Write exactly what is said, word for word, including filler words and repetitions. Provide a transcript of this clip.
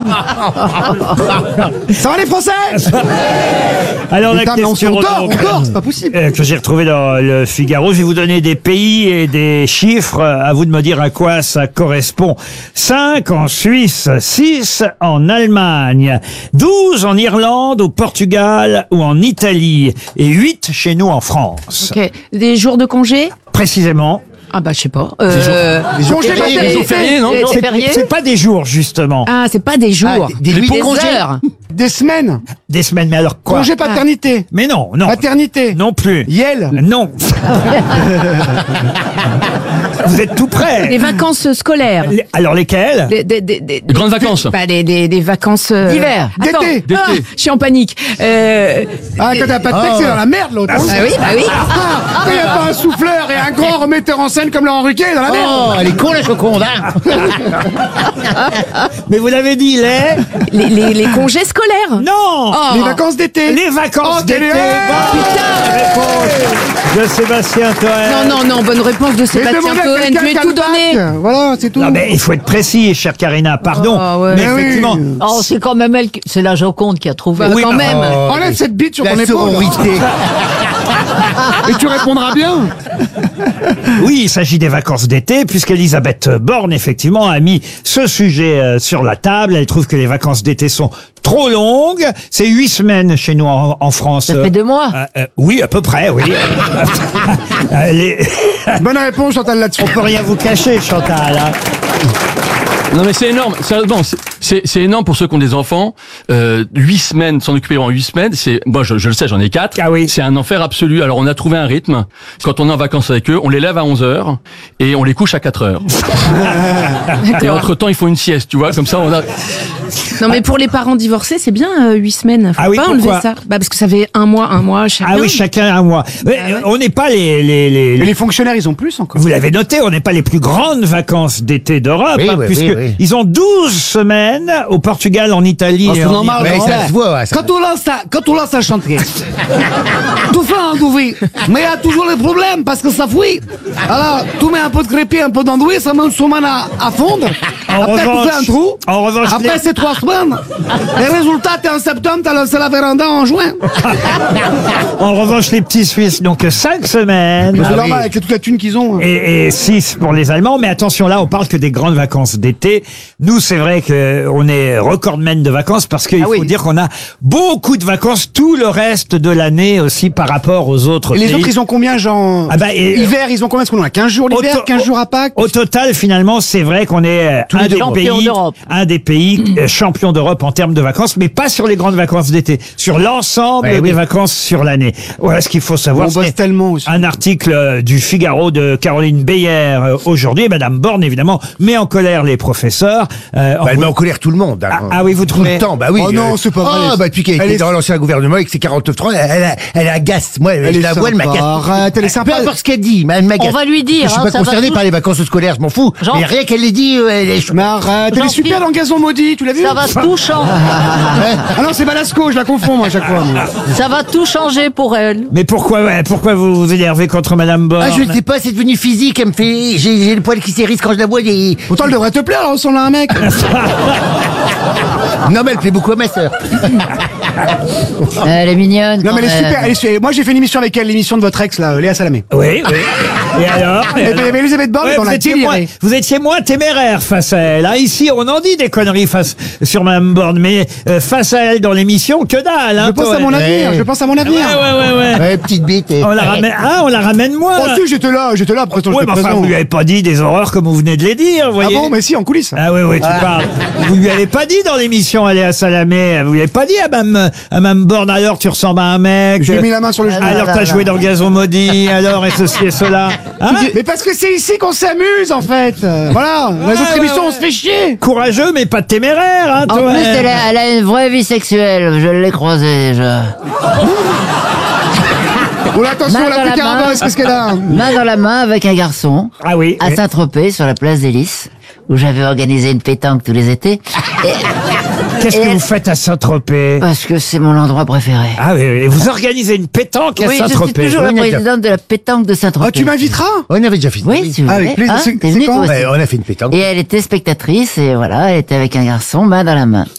Ça va les Français? Alors Putain, la mais on question s'en dort, donc, on dort, c'est pas possible. euh, que j'ai retrouvée dans le Figaro, je vais vous donner des pays et des chiffres. À vous de me dire à quoi ça correspond. cinq en Suisse, six en Allemagne, douze en Irlande, au Portugal ou en Italie et huit chez nous en France. Ok. Des jours de congé? Précisément. Ah bah je sais pas. Euh... Congé fériés, maternité. les jours fériés, non Des- des C'est fériés c'est pas des jours justement, Ah, c'est pas des jours. Ah, des- des des nuits de congé. heures. Des semaines. des semaines. Mais alors quoi? Congé paternité. Mais non, non, Maternité. non plus. Yel. Non. Vous êtes tout près. Des vacances scolaires. Les- Alors lesquelles? Des, des, des, des, Des grandes vacances. Bah, des, des, des vacances euh, D'hiver. Attends. D'été. Ah, D'été. je suis en panique. Euh, Ah, quand t'as pas de texte, c'est dans la merde, l'autre. bah oui, bah oui. Ah, il y a pas un souffleur et un grand remetteur en scène comme Laurent Ruquier dans la merde. Oh, elle est con la choconde, hein. Mais vous l'avez dit, les... Les, les, les congés scolaires. Non. Oh. Les vacances d'été. Les vacances Oh, d'été. télé- Bonne réponse de Sébastien Toen. Non, non, non, bonne réponse de Mais Sébastien demandez à Cohen. quelqu'un Tu lui qui as a tout le bac. donné. Voilà, c'est tout. Non, mais il faut être précis, chère Karina, pardon. Ah, ouais. Mais Mais oui. effectivement... Oh, c'est quand même elle, qui- c'est la Joconde qui a trouvé. Bah, Oui, quand bah, même. Enlève cette bite sur La ton épaule. sororité. Et tu répondras bien. Oui, il s'agit des vacances d'été, puisqu'Elisabeth Borne, effectivement, a mis ce sujet euh, sur la table. Elle trouve que les vacances d'été sont trop longues. C'est huit semaines chez nous en, en France. Ça fait deux mois. Euh, euh, oui, à peu près, oui. Euh, les- Bonne réponse, Chantal, là-dessus. On peut rien vous cacher, Chantal. hein. Non mais c'est énorme, sérieusement, c'est- c'est c'est énorme pour ceux qui ont des enfants. Euh, huit semaines, s'en occuper en huit semaines, c'est, moi je, je le sais, j'en ai quatre. Ah oui. C'est un enfer absolu. Alors on a trouvé un rythme. Quand on est en vacances avec eux, on les lève à onze heures et on les couche à quatre heures. Et entre temps, ils font une sieste, tu vois, comme ça on a. Non, mais pour les parents divorcés, c'est bien euh, huit semaines. Faut Ah oui, pas pourquoi enlever ça. Bah parce que ça fait un mois, un mois chacun. Ah oui, chacun un mois. Mais, Ah ouais. On n'est pas les, les, les, Et les- les fonctionnaires, ils ont plus encore. Vous l'avez noté, on n'est pas les plus grandes vacances d'été d'Europe, Oui, hein, oui, puisque oui, oui. ils ont douze semaines au Portugal, en Italie et en Irlande. Mais ça se voit, ouais, ça- Quand on lance à, quand on lance à chanter, tout fait en douvé. Mais il y a toujours les problèmes parce que ça fouille. Alors, tu mets un peu de crépit, un peu d'andouille, ça met une semaine à, à fondre. En Après, revanche- tu fais un trou. en revanche, Après, les- c'est trois semaines. Les résultats, t'es en septembre, t'as lancé la véranda en juin. En revanche, les petits Suisses, donc cinq semaines. C'est Ah normal oui. avec toute la thune qu'ils ont. Et, et six pour les Allemands. Mais attention, là, on parle que des grandes vacances d'été. Nous, c'est vrai que on est recordman de vacances parce qu'il Ah faut oui. dire qu'on a beaucoup de vacances tout le reste de l'année aussi par rapport aux autres Et les pays. autres, ils ont combien, genre Ah bah, et- hiver, ils ont combien? Parce qu'on a quinze jours Au l'hiver, to- quinze jours à Pâques. Au total, finalement, c'est vrai qu'on est euh, un les des, champions pays, d'Europe. un des pays euh, champions d'Europe en termes de vacances, mais pas sur les grandes vacances d'été, sur l'ensemble Ouais, des oui. vacances sur l'année. Voilà ce qu'il faut savoir. On bosse C'est tellement aussi. un article euh, du Figaro de Caroline Beyer euh, aujourd'hui. Et Madame Borne, évidemment, met en colère les professeurs. Euh, en- Bah, elle met en colère tout le monde. hein. Ah, ah oui, vous Tout trouvez le temps, bah oui. Oh non, c'est pas vrai. Oh, bah depuis qu'elle Elle était est- dans l'ancien gouvernement avec ses quarante-neuf trente, elle, elle, elle agace. Moi, Elle je est la vois, elle sympa. m'agace. Arrête, elle est sympa. Peu importe ce qu'elle dit, mais elle m'agace. On va lui dire, Je suis hein, pas ça va concerné tout- par les vacances scolaires, je m'en fous. Jean- Mais rien qu'elle l'ait dit, euh, elle est... Mais arrête, elle est Jean-Pierre. super dans le gazon maudit, tu l'as vu? Ça va tout changer. Ah non, c'est Balasco, je la confonds moi à chaque fois. moi. Ça va tout changer pour elle. Mais pourquoi, ouais, pourquoi vous vous énervez contre Madame Borne? Ah, je ne sais pas, c'est devenu physique, elle me fait... J'ai j'ai le poil qui s'érisse quand je la vois, et... Pourtant, elle devrait te plaire, elle ressemble à un mec. Non, mais elle plaît beaucoup à ma sœur. Elle est mignonne. Non, quand mais elle est même. super. Elle est super. Moi, j'ai fait une émission avec elle, l'émission de votre ex, là, Léa Salamé. Oui, oui. Et alors? Et puis, il y avait Elisabeth Borne, Ouais, on vous, a étiez moins, déliré. vous étiez moins téméraire face à elle. Hein. Ici, on en dit des conneries face sur Mme Borne, mais euh, face à elle dans l'émission, que dalle. Hein, Je pense à Toen. mon avenir, Ouais. je pense à mon Ouais, avenir. ouais, ouais, ouais. Ouais, petite bite. et- On la ramène, ah, on la ramène moins. Oh, si, j'étais là, j'étais là, après ton Ouais, j'étais mais enfin, présent. vous lui avez pas dit des horreurs comme vous venez de les dire, vous Ah voyez. bon, mais si, en coulisses. Ah oui, oui, tu parles. Vous lui avez pas dit dans l'émission, elle est à Salamé, vous lui avez pas dit à Mme, à Mme Borne, alors tu ressembles à un mec. Je lui ai mis la main sur le genou. Alors t'as joué dans le gazon maudit, alors et ceci et cela. Hein? Mais parce que c'est ici qu'on s'amuse, en fait. Euh, Voilà, dans les Ouais, autres ouais, émissions, ouais. on se fait chier. Courageux, mais pas téméraire, hein, En toi. plus, elle a, elle a une vraie vie sexuelle. Je l'ai croisée déjà. Oh là, attention, Main la dans la plus main. carabasse, qu'est-ce qu'elle a? Main dans la main avec un garçon. Ah oui. À Saint-Tropez, sur la place des Lys, où j'avais organisé une pétanque tous les étés. Et- Qu'est-ce et que elle- vous faites à Saint-Tropez? Parce que c'est mon endroit préféré. Ah oui, oui, vous organisez une pétanque à Oui, je suis Saint-Tropez. toujours la Oui, d'accord. présidente de la pétanque de Saint-Tropez. Oh, tu m'inviteras? On avait déjà fini. Oui, si vous Ah, voulez. avec plaisir. Hein, C'est- t'es c'est venue, quand toi aussi. Ouais, on a fait une pétanque. Et elle était spectatrice et voilà, elle était avec un garçon, main dans la main.